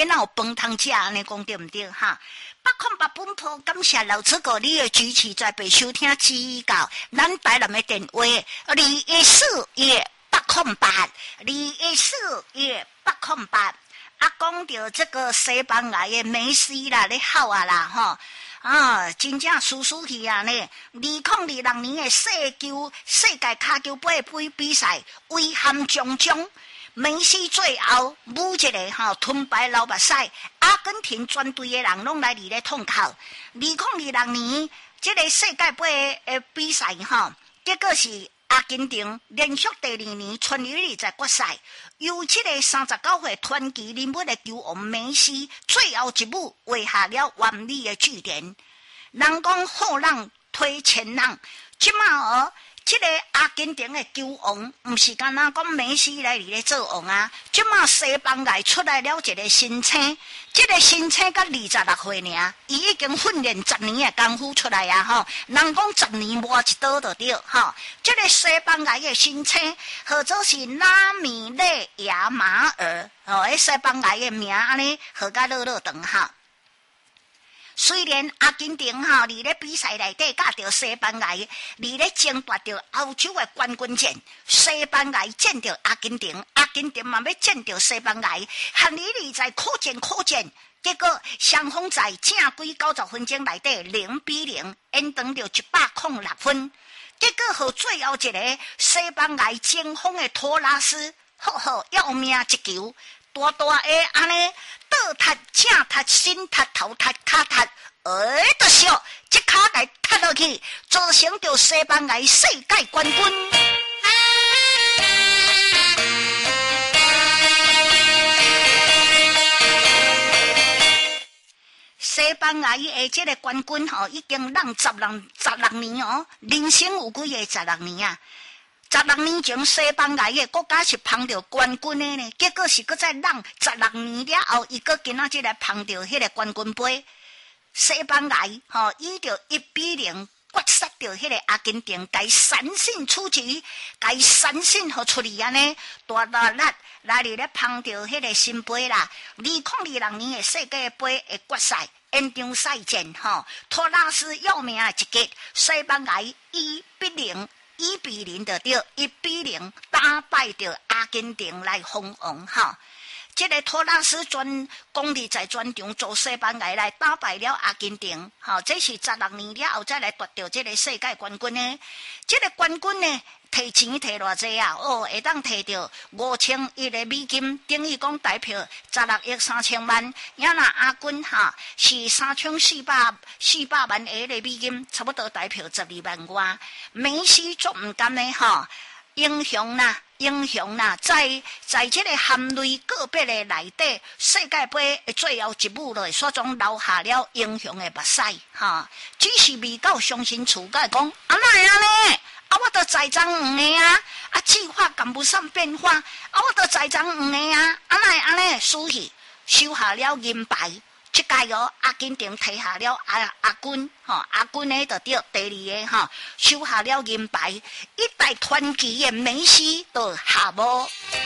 哪有饭通食安尼讲对毋对哈？808本土感谢老师哥你的支持，在被收听指教。咱台南的电话214-808，214-808。啊，讲到这个西班牙的梅西啦，你好啊啦吼。真正输去啊呢！2026年的世界卡球杯比赛遗憾重重，梅西最后舞一个吞败老目屎，阿根廷全队的人拢来伫咧痛哭。2026年这个世界杯的比赛结果是阿根廷连续第2年存于在决赛，由这个39岁传奇人物的球王梅西最后一幕画下了完美的句点。人讲后浪推前浪，即马这个阿根廷的球王，毋是干那讲梅西来咧做王啊！即马西班牙出来了一个新星，这个新星才26岁尔，伊已经训练10年的功夫出来啊！人讲10年磨一刀就对这个西班牙的新星，或者是拉米内亚马尔西班牙的名安尼好甲乐长虽然阿根廷伫咧比赛内底甲着西班牙伫咧争夺着欧洲的冠军战，西班牙战着阿根廷，阿根廷嘛要战着西班牙，汉里在可战，结果双方在正规90分钟内底0-0，演长着106分，结果和最后一个西班牙前锋的托拉斯，要命一球。大的安尼倒踢、正踢、身踢、头踢、脚踢，就笑，这脚来踢落去，造成着西班牙世界冠军。西班牙的这个冠军已经让16年人生有几个16年啊？16年前，西班牙的国家是捧着冠军的呢，结果是搁再让16年了后，伊搁今仔日来捧着迄个冠军杯。西班牙以着1-0决杀着迄个阿根廷，该三胜出局，该三胜互出去安尼，大力来咧捧着迄个新杯啦。2026年的世界杯的决赛延长赛战托拉斯要命的一击，西班牙1-0就对，1-0打败着阿根廷来封王这个托拉斯功力在全场做西班牙来打败了阿根廷这是16年了后再来夺得这个世界冠军呢。这个冠军呢，摕钱摕偌济啊？会当摕到5100个美金，等于讲代表16亿3千万。那阿军是3,400万个美金，差不多代表12万外。梅西足唔甘的英雄啦，在这个含泪告别的内底，世界杯的最后一幕了，所总留下了英雄的目屎只是未到伤心处，甲讲哪会安尼？我都栽赃黄的计划赶不上变化，我都栽赃黄的哪会安尼？输去收下了银牌。这届阿根廷摕下了阿军阿军的就对第2个收下了银牌，一代传奇的梅西就下无。